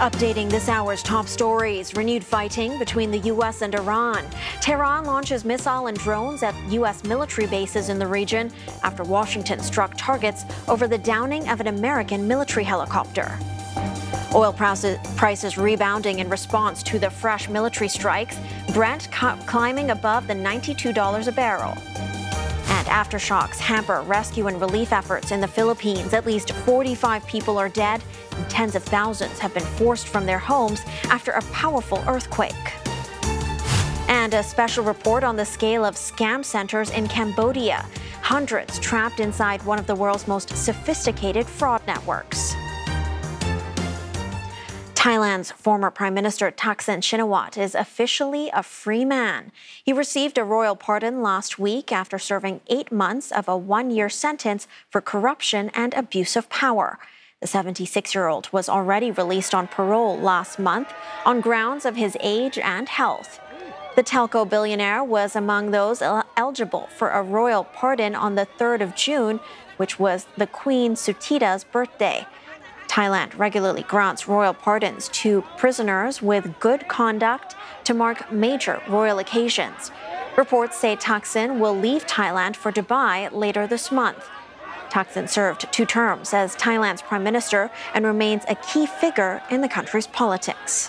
Updating this hour's top stories. Renewed fighting between the U.S. and Iran. Tehran launches missile and drones at U.S. military bases in the region after Washington struck targets over the downing of an American military helicopter. Oil prices rebounding in response to the fresh military strikes. Brent climbing above the $92 a barrel. And aftershocks hamper rescue and relief efforts in the Philippines. At least 45 people are dead, and tens of thousands have been forced from their homes after a powerful earthquake. And a special report on the scale of scam centers in Cambodia. Hundreds trapped inside one of the world's most sophisticated fraud networks. Thailand's former Prime Minister Thaksin Shinawatra is officially a free man. He received a royal pardon last week after serving 8 months of a one-year sentence for corruption and abuse of power. The 76-year-old was already released on parole last month on grounds of his age and health. The telco billionaire was among those eligible for a royal pardon on the 3rd of June, which was the Queen Suthita's birthday. Thailand regularly grants royal pardons to prisoners with good conduct to mark major royal occasions. Reports say Thaksin will leave Thailand for Dubai later this month. Thaksin served 2 terms as Thailand's prime minister and remains a key figure in the country's politics.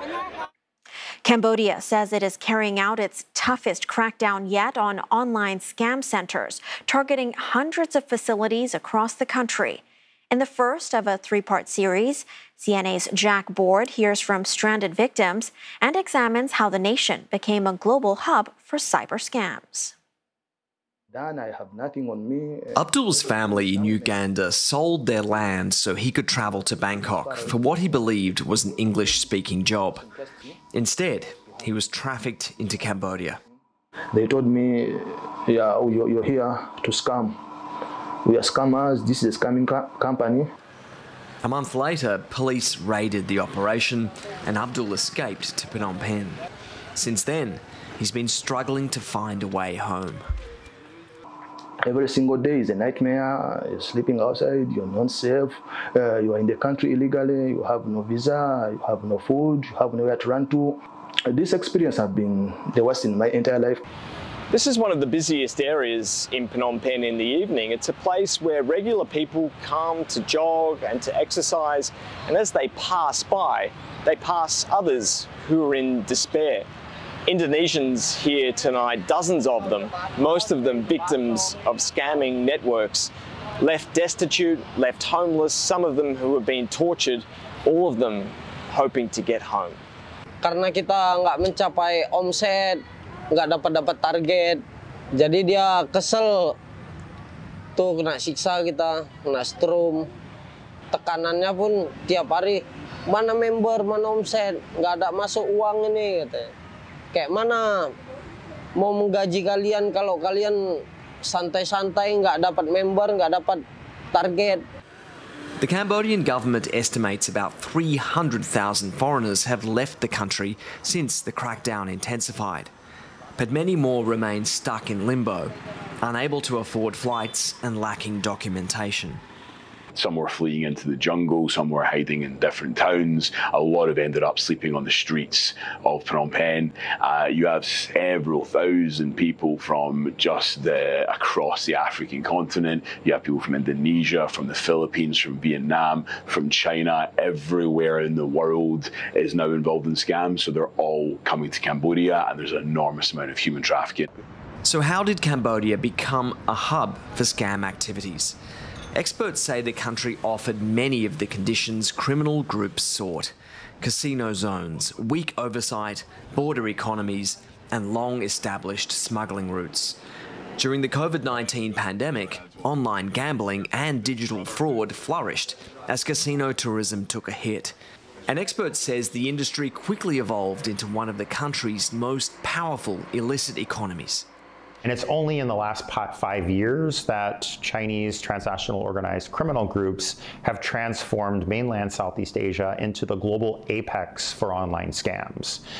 Cambodia says it is carrying out its toughest crackdown yet on online scam centers, targeting hundreds of facilities across the country. In the first of a 3-part series, CNA's Jack Board hears from stranded victims and examines how the nation became a global hub for cyber scams. I have nothing on me. Abdul's family in Uganda sold their land so he could travel to Bangkok for what he believed was an English-speaking job. Instead, he was trafficked into Cambodia. They told me, yeah, you're here to scam. We are scammers, this is a scamming company. A month later, police raided the operation and Abdul escaped to Phnom Penh. Since then, he's been struggling to find a way home. Every single day is a nightmare. You're sleeping outside, you're not safe, you are in the country illegally, you have no visa, you have no food, you have nowhere to run to. This experience has been the worst in my entire life. This is one of the busiest areas in Phnom Penh in the evening. It's a place where regular people come to jog and to exercise, and as they pass by, they pass others who are in despair. Indonesians here tonight, dozens of them, most of them victims of scamming networks, left destitute, left homeless, some of them who have been tortured, all of them hoping to get home. Karena kita nggak mencapai omset, nggak dapat target, jadi dia kesel tuh, kena siksa kita, kena strum, tekanannya pun tiap hari, mana member, mana omset, nggak ada masuk uang ini, katanya. Kayak mana mau menggaji kalian kalau kalian santai-santai, nggak dapat member, nggak dapat target. The Cambodian government estimates about 300,000 foreigners have left the country since the crackdown intensified. But many more remain stuck in limbo, unable to afford flights and lacking documentation. Some were fleeing into the jungle, some were hiding in different towns. A lot have ended up sleeping on the streets of Phnom Penh. You have several thousand people from just across the African continent. You have people from Indonesia, from the Philippines, from Vietnam, from China. Everywhere in the world is now involved in scams, so they're all coming to Cambodia, and there's an enormous amount of human trafficking. So how did Cambodia become a hub for scam activities? Experts say the country offered many of the conditions criminal groups sought: casino zones, weak oversight, border economies, and long-established smuggling routes. During the COVID-19 pandemic, online gambling and digital fraud flourished as casino tourism took a hit. An expert says the industry quickly evolved into one of the country's most powerful illicit economies. And it's only in the last 5 years that Chinese transnational organized criminal groups have transformed mainland Southeast Asia into the global apex for online scams.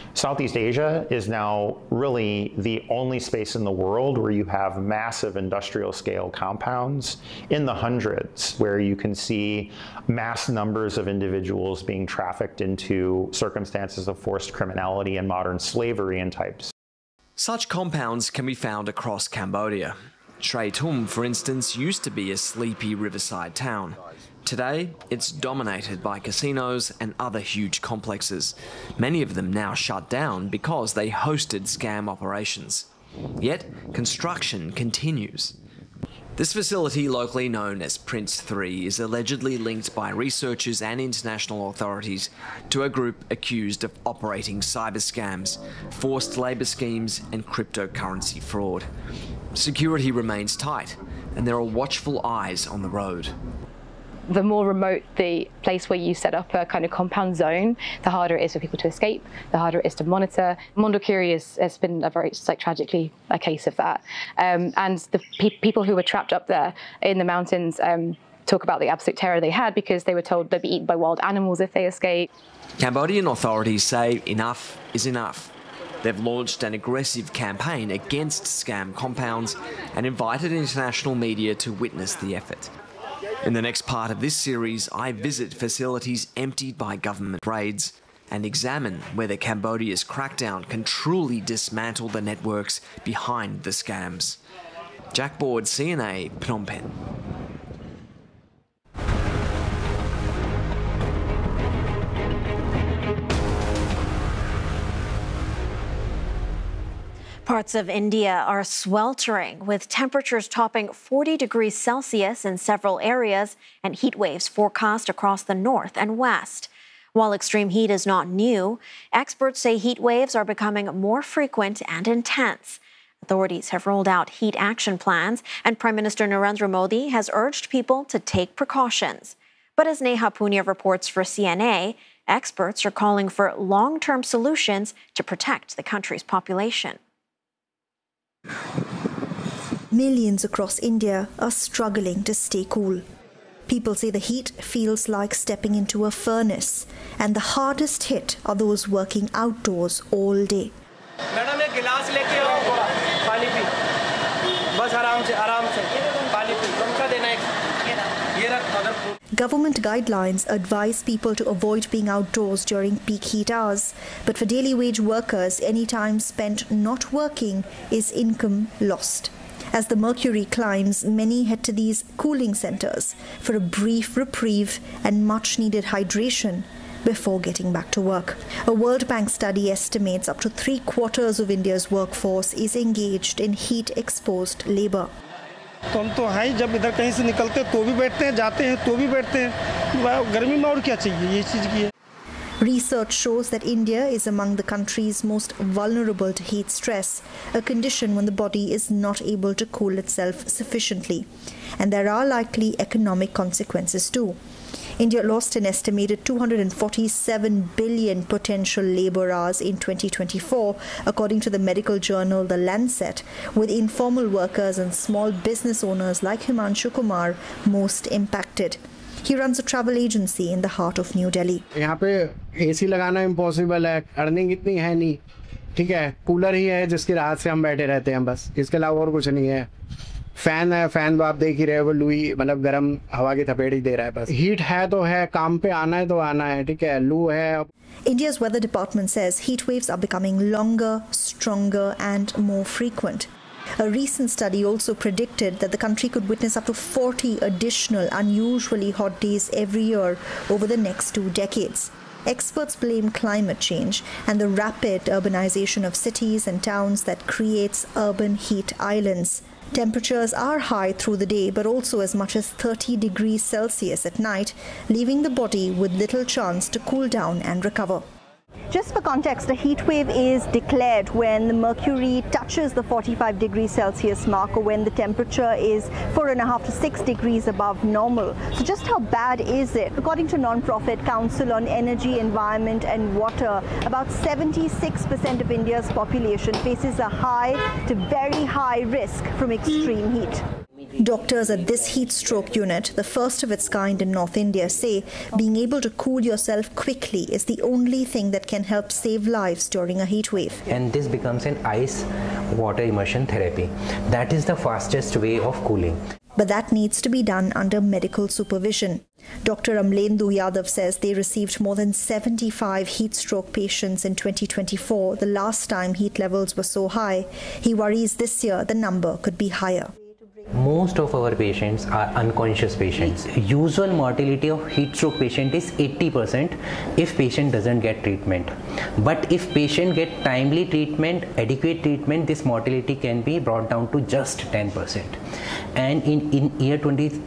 Southeast Asia is now really the only space in the world where you have massive industrial scale compounds in the hundreds, where you can see mass numbers of individuals being trafficked into circumstances of forced criminality and modern slavery and types. Such compounds can be found across Cambodia. Tre Thum, for instance, used to be a sleepy riverside town. Today, it's dominated by casinos and other huge complexes, many of them now shut down because they hosted scam operations. Yet, construction continues. This facility, locally known as Prince 3, is allegedly linked by researchers and international authorities to a group accused of operating cyber scams, forced labour schemes and cryptocurrency fraud. Security remains tight, and there are watchful eyes on the road. The more remote the place where you set up a kind of compound zone, the harder it is for people to escape, the harder it is to monitor. Mondulkiri has been a very, tragically a case of that. And the people who were trapped up there in the mountains talk about the absolute terror they had because they were told they'd be eaten by wild animals if they escaped. Cambodian authorities say enough is enough. They've launched an aggressive campaign against scam compounds and invited international media to witness the effort. In the next part of this series, I visit facilities emptied by government raids and examine whether Cambodia's crackdown can truly dismantle the networks behind the scams. Jack Board, CNA, Phnom Penh. Parts of India are sweltering, with temperatures topping 40 degrees Celsius in several areas and heat waves forecast across the north and west. While extreme heat is not new, experts say heat waves are becoming more frequent and intense. Authorities have rolled out heat action plans, and Prime Minister Narendra Modi has urged people to take precautions. But as Neha Punya reports for CNA, experts are calling for long-term solutions to protect the country's population. Millions across India are struggling to stay cool. People say the heat feels like stepping into a furnace, and the hardest hit are those working outdoors all day. Government guidelines advise people to avoid being outdoors during peak heat hours, but for daily wage workers, any time spent not working is income lost. As the mercury climbs, many head to these cooling centers for a brief reprieve and much-needed hydration before getting back to work. A World Bank study estimates up to 3/4 of India's workforce is engaged in heat-exposed labor. तो हम तो हैं जब इधर कहीं से निकलते तो भी बैठते हैं, जाते हैं तो भी बैठते हैं। गर्मी में और क्या चाहिए, ये चीज़ की है। Research shows that India is among the countries most vulnerable to heat stress, a condition when the body is not able to cool itself sufficiently. And there are likely economic consequences too. India lost an estimated 247 billion potential labor hours in 2024, according to the medical journal The Lancet, with informal workers and small business owners like Himanshu Kumar most impacted. He runs a travel agency in the heart of New Delhi. यहाँ पे AC लगाना impossible है, earning इतनी है नहीं, ठीक है, cooler ही है जिसकी राहत से हम बैठे रहते हैं बस, इसके अलावा और कुछ नहीं है। फैन है, फैन आप देख ही रहे हो, वो लुई मतलब गर्म हवा की थपेड़ ही दे रहा है बस। हीट है तो है, काम पे आना है तो आना है, ठीक है, लू है। India's weather department says heat waves are becoming longer, stronger and more frequent. A recent study also predicted that the country could witness up to 40 additional unusually hot days every year over the next 2 decades. Experts blame climate change and the rapid urbanization of cities and towns that creates urban heat islands. Temperatures are high through the day, but also as much as 30 degrees Celsius at night, leaving the body with little chance to cool down and recover. Just for context, a heat wave is declared when the mercury touches the 45 degrees Celsius mark, or when the temperature is 4.5 to 6 degrees above normal. So just how bad is it? According to Non-Profit Council on Energy, Environment and Water, about 76% of India's population faces a high to very high risk from extreme heat. Doctors at this heat stroke unit, the first of its kind in North India, say being able to cool yourself quickly is the only thing that can help save lives during a heat wave. And this becomes an ice water immersion therapy. That is the fastest way of cooling. But that needs to be done under medical supervision. Dr. Amlendu Yadav says they received more than 75 heat stroke patients in 2024, the last time heat levels were so high. He worries this year the number could be higher. Most of our patients are unconscious patients. Usual mortality of heat stroke patient is 80% if patient doesn't get treatment. But if patient get timely treatment, adequate treatment, this mortality can be brought down to just 10%. And in year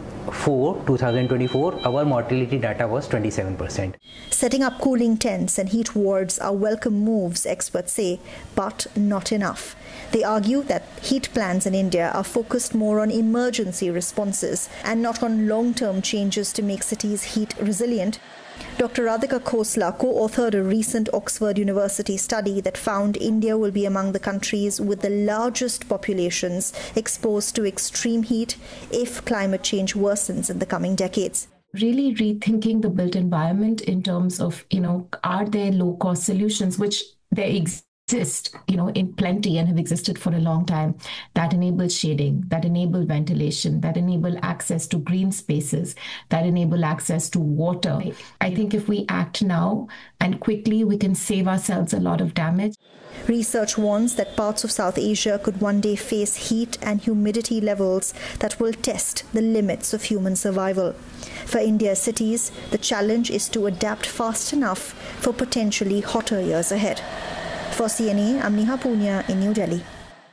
2024, our mortality data was 27%. Setting up cooling tents and heat wards are welcome moves, experts say, but not enough. They argue that heat plans in India are focused more on emergency responses and not on long-term changes to make cities heat resilient. Dr. Radhika Khosla co-authored a recent Oxford University study that found India will be among the countries with the largest populations exposed to extreme heat if climate change worsens in the coming decades. Really rethinking the built environment in terms of, are there low-cost solutions, which there exist, in plenty and have existed for a long time, that enable shading, that enable ventilation, that enable access to green spaces, that enable access to water. I think if we act now and quickly, we can save ourselves a lot of damage. Research warns that parts of South Asia could one day face heat and humidity levels that will test the limits of human survival. For India's cities, the challenge is to adapt fast enough for potentially hotter years ahead. For CNA, I'm Neha Punya in New Delhi.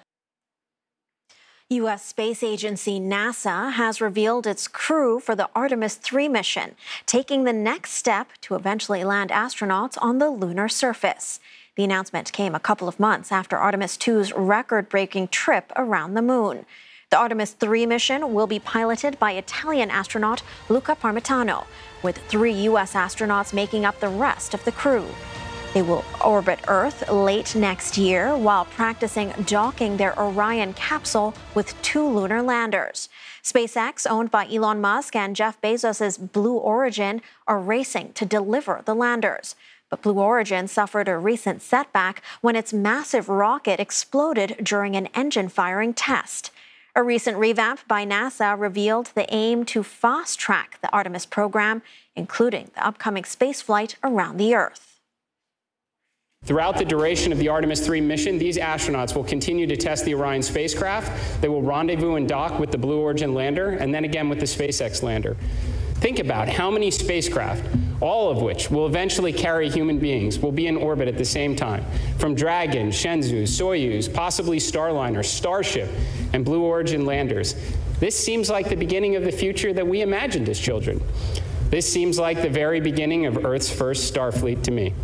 U.S. space agency NASA has revealed its crew for the Artemis 3 mission, taking the next step to eventually land astronauts on the lunar surface. The announcement came a couple of months after Artemis 2's record-breaking trip around the moon. The Artemis 3 mission will be piloted by Italian astronaut Luca Parmitano, with 3 U.S. astronauts making up the rest of the crew. They will orbit Earth late next year while practicing docking their Orion capsule with 2 lunar landers. SpaceX, owned by Elon Musk, and Jeff Bezos' Blue Origin are racing to deliver the landers. But Blue Origin suffered a recent setback when its massive rocket exploded during an engine-firing test. A recent revamp by NASA revealed the aim to fast-track the Artemis program, including the upcoming spaceflight around the Earth. Throughout the duration of the Artemis 3 mission, these astronauts will continue to test the Orion spacecraft. They will rendezvous and dock with the Blue Origin lander and then again with the SpaceX lander. Think about how many spacecraft, all of which will eventually carry human beings, will be in orbit at the same time. From Dragon, Shenzhou, Soyuz, possibly Starliner, Starship, and Blue Origin landers. This seems like the beginning of the future that we imagined as children. This seems like the very beginning of Earth's first Starfleet to me.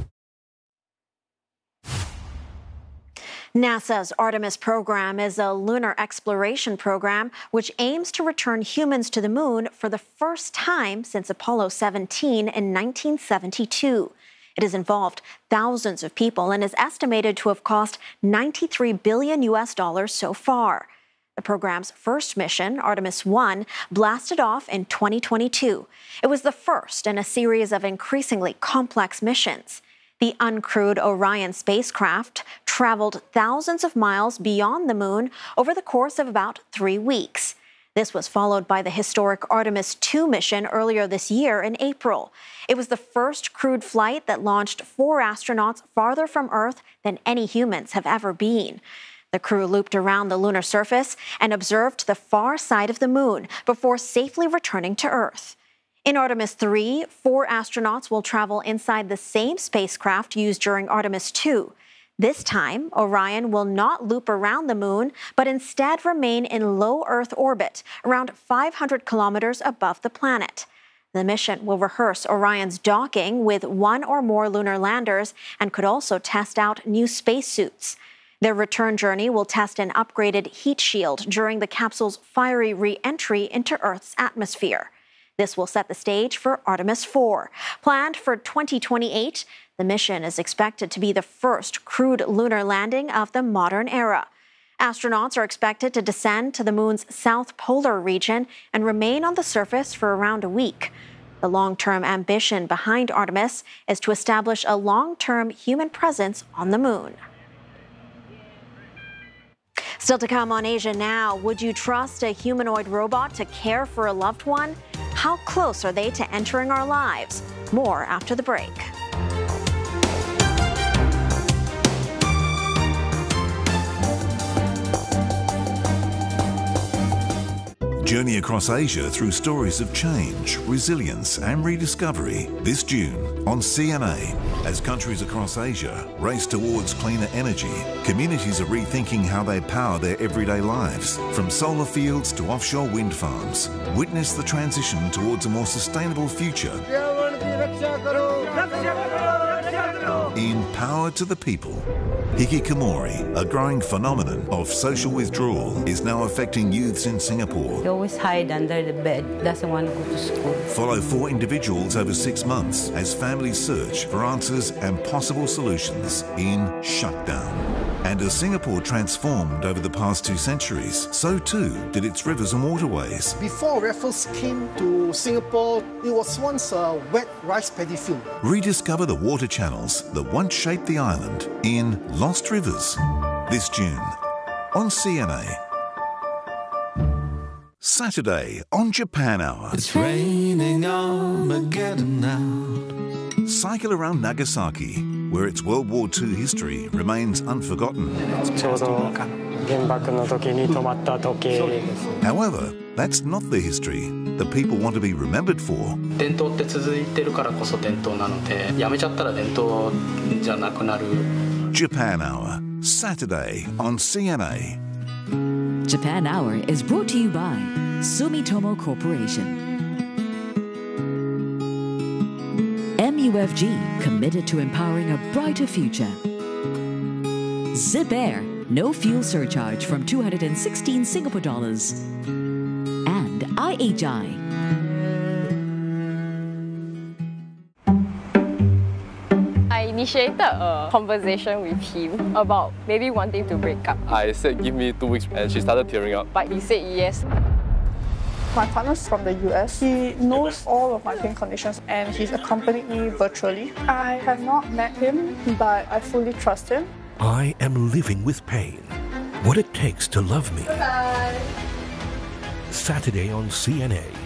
NASA's Artemis program is a lunar exploration program which aims to return humans to the moon for the first time since Apollo 17 in 1972. It has involved thousands of people and is estimated to have cost $93 billion so far. The program's first mission, Artemis 1, blasted off in 2022. It was the first in a series of increasingly complex missions. The uncrewed Orion spacecraft traveled thousands of miles beyond the moon over the course of about 3 weeks. This was followed by the historic Artemis 2 mission earlier this year in April. It was the first crewed flight that launched 4 astronauts farther from Earth than any humans have ever been. The crew looped around the lunar surface and observed the far side of the moon before safely returning to Earth. In Artemis 3, 4 astronauts will travel inside the same spacecraft used during Artemis 2. This time, Orion will not loop around the moon, but instead remain in low Earth orbit, around 500 kilometers above the planet. The mission will rehearse Orion's docking with 1 or more lunar landers and could also test out new spacesuits. Their return journey will test an upgraded heat shield during the capsule's fiery re-entry into Earth's atmosphere. This will set the stage for Artemis 4. Planned for 2028, the mission is expected to be the first crewed lunar landing of the modern era. Astronauts are expected to descend to the moon's south polar region and remain on the surface for around a week. The long-term ambition behind Artemis is to establish a long-term human presence on the moon. Still to come on Asia Now, would you trust a humanoid robot to care for a loved one? How close are they to entering our lives? More after the break. Journey across Asia through stories of change, resilience and rediscovery this June on CNA. As countries across Asia race towards cleaner energy, communities are rethinking how they power their everyday lives. From solar fields to offshore wind farms, witness the transition towards a more sustainable future. In Power to the People. Hikikomori, a growing phenomenon of social withdrawal, is now affecting youths in Singapore. They always hide under the bed, doesn't want to go to school. Follow 4 individuals over 6 months as families search for answers and possible solutions in Shutdown. And as Singapore transformed over the past 2 centuries, so too did its rivers and waterways. Before Raffles came to Singapore, it was once a wet rice paddy field. Rediscover the water channels that once shaped the island in Lost Rivers, this June on CNA. Saturday on Japan Hour. It's raining Armageddon now. Cycle around Nagasaki, where its World War II history remains unforgotten. However, that's not the history that people want to be remembered for. Japan Hour, Saturday on CNA. Japan Hour is brought to you by Sumitomo Corporation. MUFG, committed to empowering a brighter future. Zip Air, no fuel surcharge from 216 Singapore dollars. And IHI. I initiated a conversation with him about maybe wanting to break up. I said, give me 2 weeks, and she started tearing up. But he said yes. My partner's from the US. He knows all of my pain conditions and he's accompanied me virtually. I have not met him, but I fully trust him. I am living with pain. What it takes to love me. Bye-bye. Saturday on CNA.